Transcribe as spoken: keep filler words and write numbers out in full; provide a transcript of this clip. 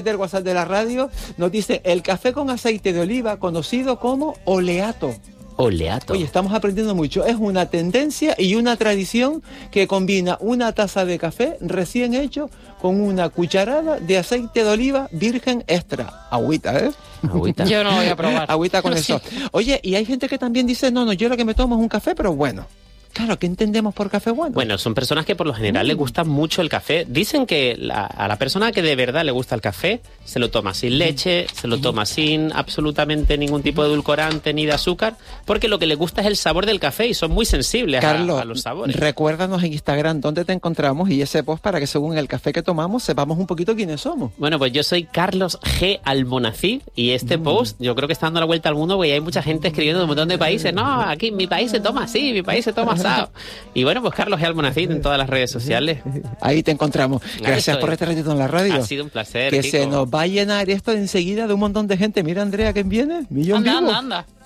del WhatsApp de la radio nos dice el café con aceite de oliva conocido como oleato. Oleato. Oye, estamos aprendiendo mucho. Es una tendencia y una tradición que combina una taza de café recién hecho con una cucharada de aceite de oliva virgen extra. Agüita, ¿eh? Agüita. Yo no lo voy a probar. Agüita con eso. Oye, y hay gente que también dice, no, no, yo lo que me tomo es un café, pero bueno. Claro, ¿qué entendemos por café bueno? Bueno, son personas que por lo general mm. les gusta mucho el café. Dicen que la, a la persona que de verdad le gusta el café, se lo toma sin leche, se lo toma sin absolutamente ningún tipo de edulcorante ni de azúcar, porque lo que les gusta es el sabor del café y son muy sensibles Carlos, a, a los sabores. Recuérdanos en Instagram dónde te encontramos y ese post para que según el café que tomamos sepamos un poquito quiénes somos. Bueno, pues yo soy Carlos G. Almonacid y este mm. post yo creo que está dando la vuelta al mundo porque hay mucha gente escribiendo de un montón de países. No, aquí mi país se toma así, mi país se toma así. Y bueno, pues Carlos G. Almonacid en todas las redes sociales. Ahí te encontramos. Gracias por este ratito en la radio. Ha sido un placer, Que Kiko. Se nos va a llenar esto enseguida de un montón de gente. Mira, Andrea, ¿quién viene? Millón anda, vivo. anda, anda.